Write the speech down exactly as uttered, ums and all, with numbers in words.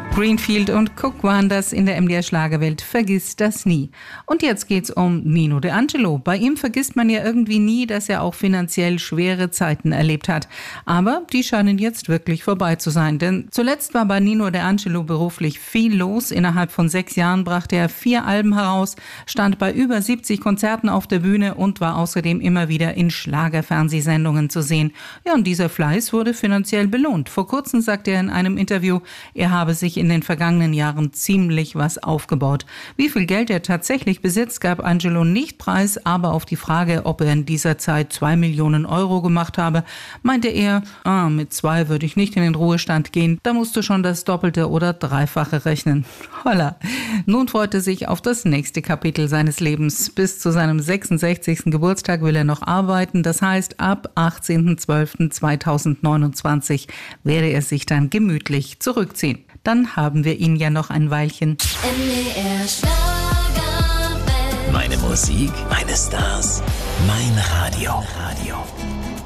Greenfield und Cook waren das in der M D R-Schlagerwelt. Vergiss das nie. Und jetzt geht's um Nino De Angelo. Bei ihm vergisst man ja irgendwie nie, dass er auch finanziell schwere Zeiten erlebt hat. Aber die scheinen jetzt wirklich vorbei zu sein. Denn zuletzt war bei Nino De Angelo beruflich viel los. Innerhalb von sechs Jahren brachte er vier Alben heraus, stand bei über siebzig Konzerten auf der Bühne und war außerdem immer wieder in Schlagerfernsehsendungen zu sehen. Ja, und dieser Fleiß wurde finanziell belohnt. Vor kurzem sagte er in einem Interview, er habe sich in den vergangenen Jahren ziemlich was aufgebaut. Wie viel Geld er tatsächlich besitzt, gab Angelo nicht preis, aber auf die Frage, ob er in dieser Zeit zwei Millionen Euro gemacht habe, meinte er, ah, mit zwei würde ich nicht in den Ruhestand gehen, da musst du schon das Doppelte oder Dreifache rechnen. Holla. Nun freut er sich auf das nächste Kapitel seines Lebens. Bis zu seinem sechsundsechzigsten Geburtstag will er noch arbeiten, das heißt, ab achtzehnten zwölften zweitausendneunundzwanzig werde er sich dann gemütlich zurückziehen. Dann haben wir ihn ja noch ein Weilchen. M D R Schlagerwelt. Meine Musik, meine Stars, mein Radio. Radio.